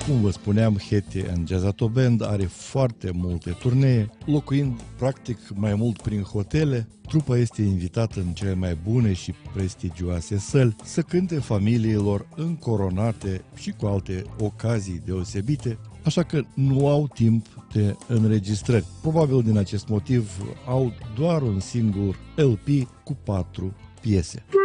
Cum vă spuneam, Hetty and Jazzato Band are foarte multe turnee, locuind practic mai mult prin hotele. Trupa este invitată în cele mai bune și prestigioase săli să cânte familiilor încoronate și cu alte ocazii deosebite, așa că nu au timp de înregistrări. Probabil din acest motiv au doar un singur LP cu 4 piese.